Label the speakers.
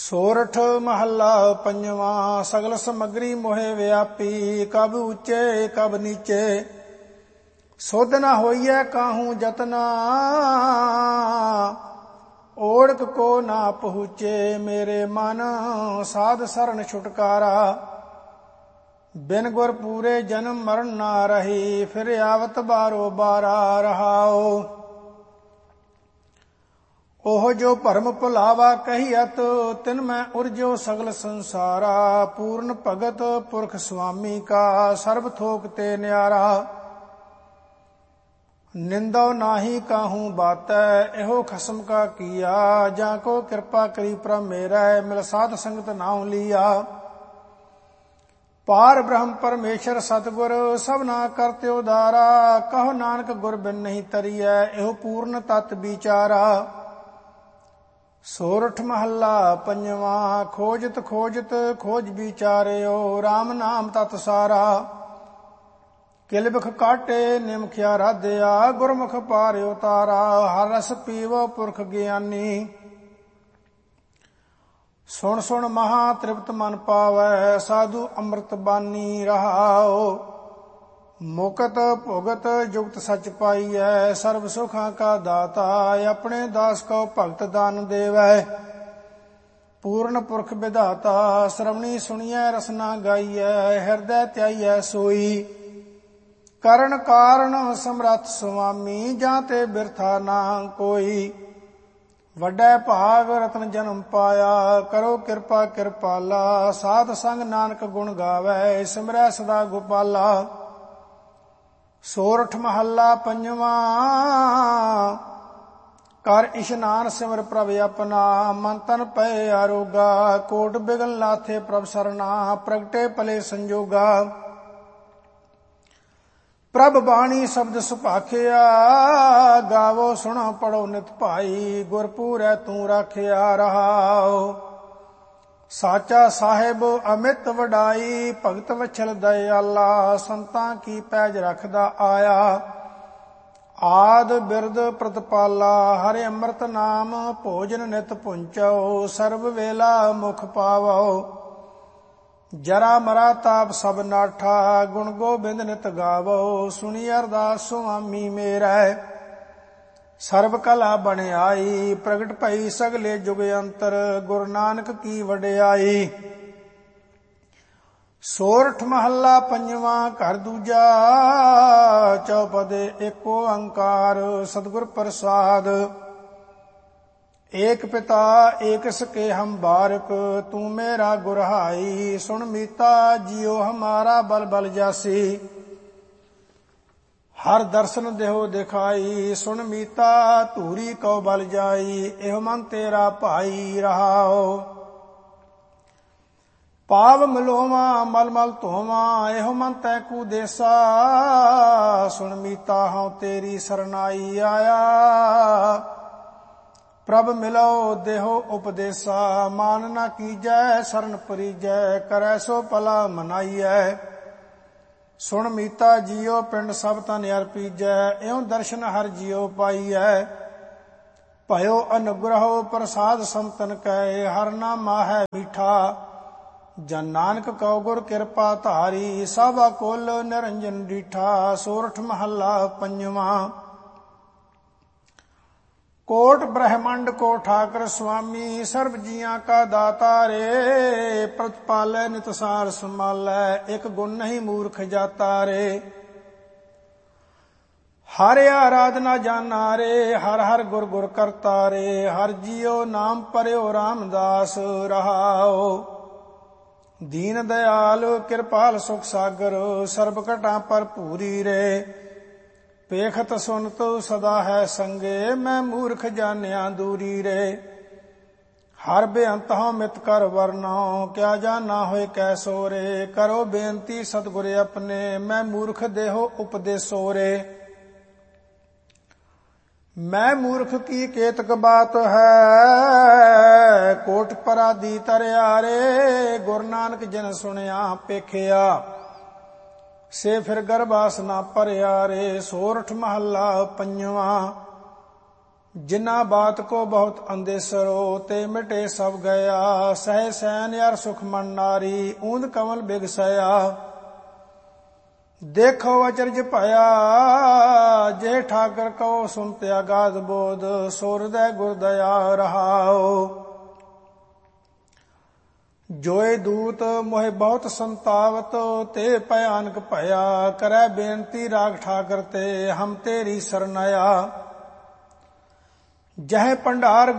Speaker 1: ਸੋਰਠ ਮਹੱਲਾ ਪੰਜਵਾਂ। ਸਗਲ ਸਮੱਗਰੀ ਮੋਹਿ ਵਿਆਪੀ, ਕਬ ਉੱਚੇ ਕਬ ਨੀਚੇ। ਸੁਧ ਨ ਹੋਈਐ ਕਾਹੂ ਜਤਨਾ, ਓੜਕ ਕੋ ਨਾ ਪਹੁੰਚੇ। ਮੇਰੇ ਮਨ ਸਾਧ ਸਰਣ ਛੁਟਕਾਰਾ, ਬਿਨ ਗੁਰ ਪੂਰੇ ਜਨਮ ਮਰਨ ਨਾ ਰਹੀ। ਫਿਰ ਆਵਤ ਬਾਰੋ ਬਾਰਾ ਰਹਾਓ। ਉਹ ਜੋ ਭਰਮ ਭੁਲਾਵਾ ਕਹੀਅਤ, ਤਿਨ ਮੈਂ ਉਰਜੋ ਸਗਲ ਸੰਸਾਰਾ। ਪੂਰਨ ਭਗਤ ਪੁਰਖ ਸੁਆਮੀ ਕਾ, ਸਰਬ ਥੋਕ ਤੇ ਨਿਆਰਾ। ਨਿੰਦੋ ਨਾਹੀ ਕਾਹੂ ਬਾਤੈ, ਇਹੋ ਖਸਮ ਕਾ ਕੀਆ। ਜਾਂ ਕੋ ਕਿਰਪਾ ਕਰੀ ਪ੍ਰਭ ਮੇਰਾ, ਮਿਲ ਸਾਧ ਸੰਗਤ ਨਾਉ ਲੀਆ। ਪਾਰ ਬ੍ਰਹਮ ਪਰਮੇਸ਼ਰ ਸਤਿਗੁਰ, ਸਭਨਾ ਕਰਤੇ ਉਦਾਰਾ। ਕਹੋ ਨਾਨਕ ਗੁਰ ਬਿਨ ਨਹੀਂ ਤਰੀਐ, ਇਹੋ ਪੂਰਨ ਤਤ ਵਿਚਾਰਾ। ਸੋਰਠ ਮਹੱਲਾ ਪੰਜਵਾਂ। ਖੋਜਤ ਖੋਜਤ ਖੋਜ ਵਿਚਾਰਿਓ, ਰਾਮ ਨਾਮ ਤਤ ਸਾਰਾ। ਕਿਲਬਖ ਕਾਟੇ ਨਿਮਖਿਆ ਰਾਧਿਆ, ਗੁਰਮੁਖ ਪਾਰਿਓ ਤਾਰਾ। ਹਰ ਰਸ ਪੀਵੋ ਪੁਰਖ ਗਿਆਨੀ, ਸੁਣ ਸੁਣ ਮਹਾ ਤ੍ਰਿਪਤ ਮਨ ਪਾਵੈ। ਸਾਧੂ ਅੰਮ੍ਰਿਤ ਬਾਨੀ ਰਹਾਓ। ਮੁਕਤ ਭੁਗਤ ਜੁਗਤ ਸਚ ਪਾਈਐ, ਸਰਬ ਸੁਖਾਂ ਕਾ ਦਾਤਾ। ਆਪਣੇ ਦਾਸ ਕੋ ਭਗਤ ਦਾਨ ਦੇਵੈ, ਪੂਰਨ ਪੁਰਖ ਵਿਧਾਤਾ। ਸ਼ਰਵਣੀ ਸੁਣੀਐ ਰਸਨਾ ਗਾਈਐ, ਹਿਰਦੈ ਧਿਆਈਐ ਸੋਈ। ਕਰਨ ਕਾਰਨ ਸਮਰੱਥ ਸੁਆਮੀ, ਜਾਂ ਤੇ ਬਿਰਥਾ ਨਾ ਕੋਈ। ਵੱਡਾ ਭਾਗ ਰਤਨ ਜਨਮ ਪਾਇਆ, ਕਰੋ ਕਿਰਪਾ ਕਿਰਪਾਲਾ। ਸਾਧ ਸੰਗ ਨਾਨਕ ਗੁਣ ਗਾਵੈ, ਸਿਮਰੈ ਸਦਾ ਗੋਪਾਲਾ। ਸੋਰਠ ਮਹੱਲਾ ਪੰਜਵਾਂ। ਕਰ ਇਸ਼ਨਾਨ ਸਿਮਰ ਪ੍ਰਭ ਆਪਣਾ, ਮਨ ਤਨ ਪਏ ਆਰੋਗਾ। ਕੋਟ ਬਿਗਨ ਲਾਥੇ ਪ੍ਰਭ ਸਰਨਾ, ਪ੍ਰਗਟੇ ਭਲੇ ਸੰਜੋਗਾ। ਪ੍ਰਭ ਬਾਣੀ ਸ਼ਬਦ ਸੁਭਾਖਿਆ, ਗਾਵੋ ਸੁਣੋ ਪੜੋ ਨਿਤ ਭਾਈ। ਗੁਰਪੂਰੈ ਤੂੰ ਰਾਖਿਆ ਰਹਾਓ। ਸਾਚਾ ਸਾਹਿਬ ਅਮਿਤ ਵਡਾਈ, ਭਗਤ ਵਛਲ ਦਇਆਲਾ। ਸੰਤਾਂ ਕੀ ਪੈਜ ਰੱਖਦਾ ਆਇਆ, ਆਦ ਬਿਰਦ ਪ੍ਰਤਪਾਲਾ। ਹਰਿ ਅੰਮ੍ਰਿਤ ਨਾਮ ਭੋਜਨ ਨਿਤ ਪੁੰਚੋ, ਸਰਬ ਵੇਲਾ ਮੁਖ ਪਾਵੋ। ਜਰਾ ਮਰਾ ਤਾਪ ਸਭ ਨਾਠਾ, ਗੁਣ ਗੋਬਿੰਦ ਨਿਤ ਗਾਵੋ। ਸੁਣੀ ਅਰਦਾਸ ਸੁਆਮੀ ਮੇਰਾ, ਸਰਬ ਕਲਾ ਬਣਾਈ। ਪ੍ਰਗਟ ਭਈ ਸਗਲੇ ਜੁਗ ਅੰਤਰ, ਗੁਰੂ ਨਾਨਕ ਕੀ ਵਡਿਆਈ। ਸੋਰਠ ਮਹੱਲਾ ਪੰਜਵਾਂ। ਘਰ ਦੂਜਾ ਚੌਪਦੇ ਏਕ ਓੰਕਾਰ, ਸਤਿਗੁਰ ਪ੍ਰਸਾਦ। ਏਕ ਪਿਤਾ ਏਕ ਸਕੇ ਹਮ ਬਾਰਕ, ਤੂੰ ਮੇਰਾ ਗੁਰਹਾਈ। ਸੁਣ ਮੀਤਾ ਜਿਉ ਹਮਾਰਾ ਬਲ ਬਲ ਜਾਸੀ, ਹਰ ਦਰਸ਼ਨ ਦੇਹੋ ਦਿਖਾਈ। ਸੁਣ ਮੀਤਾ ਧੂਰੀ ਕਉ ਬਲ ਜਾਈ, ਇਹੋ ਮਨ ਤੇਰਾ ਭਾਈ ਰਹਾਓ। ਪਾਵ ਮਲੋਵਾ ਮਲ ਮਲ ਧੋਵਾ, ਇਹੋ ਮਨ ਤੈ ਕੂ ਦੇਸਾ। ਸੁਣ ਮੀਤਾ ਹਉ ਤੇਰੀ ਸਰਨਾਈ ਆਇਆ। ਪ੍ਰਭ ਮਿਲੋ ਦੇਹੋ ਉਪਦੇਸਾ, ਮਾਨ ਨਾ ਕੀਜੈ ਸਰਨ ਪਰੀਜੈ। ਕਰੈ ਸੋ ਭਲਾ ਮਨਾਈਐ। ਸੁਣ ਮੀਤਾ ਜੀਓ ਪਿੰਡ ਸਭ ਤਨ ਅਰਪੀਜੈ, ਇਉ ਦਰਸ਼ਨ ਹਰ ਜੀਓ ਪਾਈਐ। ਭਇਓ ਅਨੁਗ੍ਰਹੋ ਪ੍ਰਸਾਦ ਸੰਤਨ ਕੈ, ਹਰ ਨਾਮਾ ਹੈ ਮੀਠਾ। ਜਨ ਨਾਨਕ ਕਉ ਗੁਰ ਕਿਰਪਾ ਧਾਰੀ, ਸਭਾ ਕੁਲ ਨਿਰੰਜਨ ਡੀਠਾ। ਸੋਰਠ ਮਹੱਲਾ ਪੰਜਵਾਂ। ਕੋਟ ਬ੍ਰਹਮੰਡ ਕੋ ਠਾਕਰ ਸੁਆਮੀ, ਸਰਬ ਜੀਆਂ ਕਾ ਦਾਤਾ ਰੇ। ਪ੍ਰਤਪਾਲੈ ਨਿਤ ਸਾਰ ਸੰਭਾਲੈ, ਇਕ ਗੁਣ ਨਹੀਂ ਮੂਰਖ ਜਾਤਾ ਰੇ। ਹਰ ਆਰਾਧਨਾ ਜਾਨਾ ਰੇ, ਹਰ ਹਰ ਗੁਰ ਗੁਰ ਕਰਤਾ ਰੇ। ਹਰ ਜੀਉ ਨਾਮ ਪਰਿਓ ਰਾਮਦਾਸ ਰਹਾਓ। ਦੀਨ ਦਇਆਲ ਕਿਰਪਾਲ ਸੁਖ ਸਾਗਰ, ਸਰਬ ਘਟਾਂ ਭਰਪੂਰੀ ਰੇ। ਪੇਖਤ ਸੁਨਤ ਸਦਾ ਹੈ ਸੰਗੇ, ਮੈਂ ਮੂਰਖ ਜਾਣਿਆ ਦੂਰੀ ਰੇ। ਹਰ ਬੇਅੰਤ ਹਉ ਮਿਤ ਕਰ ਵਰਨੋ, ਕਿਆ ਜਾਣਾ ਹੋਏ ਕੈਸੋ ਰੇ। ਕਰੋ ਬੇਨਤੀ ਸਤਿਗੁਰ ਆਪਣੇ, ਮੈਂ ਮੂਰਖ ਦੇਹੋ ਉਪਦੇਸੋ ਰੇ। ਮੈਂ ਮੂਰਖ ਕੀ ਕੇਤਕ ਬਾਤ ਹੈ, ਕੋਟ ਪਰਾਦੀ ਤਰਿਆ ਰੇ। ਗੁਰੂ ਨਾਨਕ ਜਿਨ ਸੁਣਿਆ ਪੇਖਿਆ, ਸੇ ਫਿਰ ਗਰਭਾਸ ਨਾ ਭਰਿਆ ਰੇ। ਸੋਰਠ ਮਹੱਲਾ ਪੰਜਵਾਂ। जिना बात को बहुत अंदेसरो ते मिटे सब गया सह सैन यार सुख मन नारी ऊंद कमल बिगसया देखो अचरज पाया जे ठाकर कहो सुन त्यागाद बोध सो हृदय गुरदया रहाओ जोए दूत मोहे बहुत संतावत ते भयानक भया करे बेनती राग ठाकर ते हम तेरी सरनाया जह भंडार